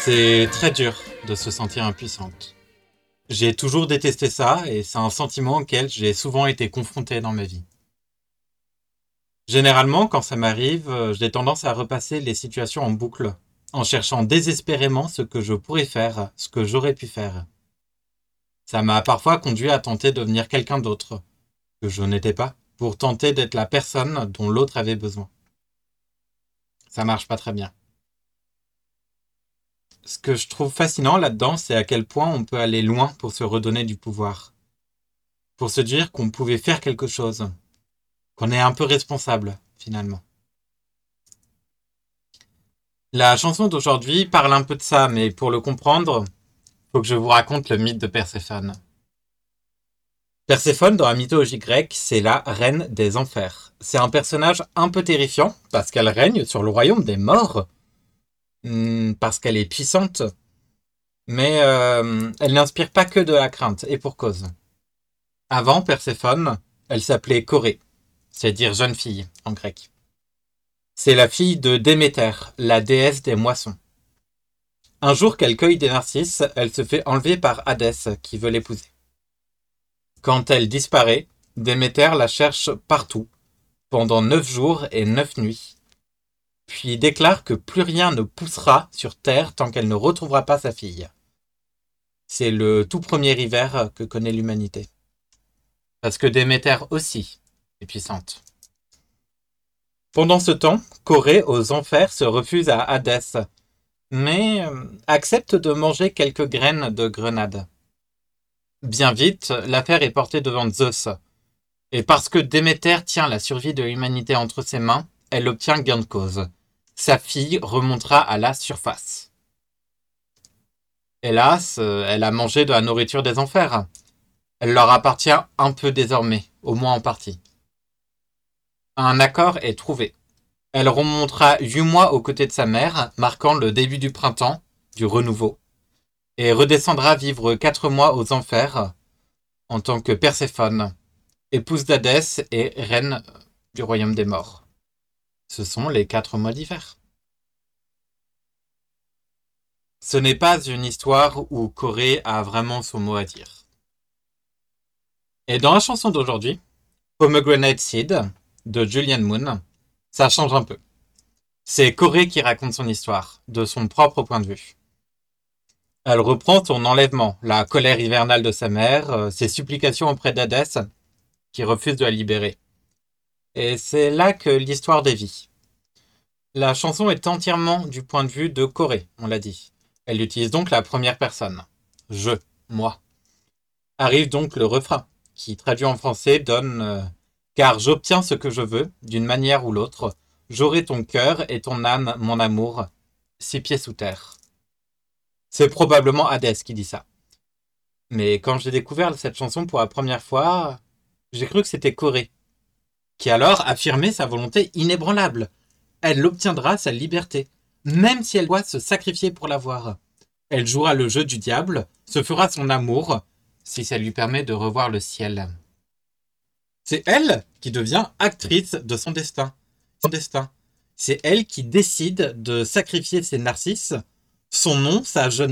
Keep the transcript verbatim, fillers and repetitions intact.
C'est très dur de se sentir impuissante. J'ai toujours détesté ça et c'est un sentiment auquel j'ai souvent été confrontée dans ma vie. Généralement, quand ça m'arrive, euh, j'ai tendance à repasser les situations en boucle, en cherchant désespérément ce que je pourrais faire, ce que j'aurais pu faire. Ça m'a parfois conduit à tenter de devenir quelqu'un d'autre, que je n'étais pas, pour tenter d'être la personne dont l'autre avait besoin. Ça marche pas très bien. Ce que je trouve fascinant là-dedans, c'est à quel point on peut aller loin pour se redonner du pouvoir, pour se dire qu'on pouvait faire quelque chose, qu'on est un peu responsable, finalement. La chanson d'aujourd'hui parle un peu de ça, mais pour le comprendre, faut que je vous raconte le mythe de Perséphone. Perséphone, dans la mythologie grecque, c'est la reine des enfers. C'est un personnage un peu terrifiant, parce qu'elle règne sur le royaume des morts, hmm, parce qu'elle est puissante, mais euh, elle n'inspire pas que de la crainte, et pour cause. Avant Perséphone, elle s'appelait Corée, c'est-à-dire jeune fille en grec. C'est la fille de Déméter, la déesse des moissons. Un jour qu'elle cueille des narcisses, elle se fait enlever par Hadès qui veut l'épouser. Quand elle disparaît, Déméter la cherche partout, pendant neuf jours et neuf nuits, puis déclare que plus rien ne poussera sur terre tant qu'elle ne retrouvera pas sa fille. C'est le tout premier hiver que connaît l'humanité. Parce que Déméter aussi est puissante. Pendant ce temps, Corée, aux enfers, se refuse à Hadès, mais euh, accepte de manger quelques graines de grenade. Bien vite, l'affaire est portée devant Zeus, et parce que Déméter tient la survie de l'humanité entre ses mains, elle obtient gain de cause. Sa fille remontera à la surface. Hélas, euh, elle a mangé de la nourriture des enfers. Elle leur appartient un peu désormais, au moins en partie. Un accord est trouvé. Elle remontera huit mois aux côtés de sa mère, marquant le début du printemps, du renouveau, et redescendra vivre quatre mois aux enfers en tant que Perséphone, épouse d'Hadès et reine du royaume des morts. Ce sont les quatre mois d'hiver. Ce n'est pas une histoire où Corée a vraiment son mot à dire. Et dans la chanson d'aujourd'hui, Pomegranate Seed, de Julian Moon, ça change un peu. C'est Corée qui raconte son histoire, de son propre point de vue. Elle reprend son enlèvement, la colère hivernale de sa mère, euh, ses supplications auprès d'Hadès, qui refuse de la libérer. Et c'est là que l'histoire dévie. La chanson est entièrement du point de vue de Corée, on l'a dit. Elle utilise donc la première personne. Je, moi. Arrive donc le refrain, qui traduit en français donne euh, car j'obtiens ce que je veux, d'une manière ou l'autre. J'aurai ton cœur et ton âme, mon amour, six pieds sous terre. C'est probablement Hadès qui dit ça. Mais quand j'ai découvert cette chanson pour la première fois, j'ai cru que c'était Corée, qui alors affirmait sa volonté inébranlable. Elle obtiendra sa liberté, même si elle doit se sacrifier pour l'avoir. Elle jouera le jeu du diable, se fera son amour, si ça lui permet de revoir le ciel. C'est elle qui devient actrice de son destin. Son destin. C'est elle qui décide de sacrifier ses narcisses, son nom, sa jeunesse,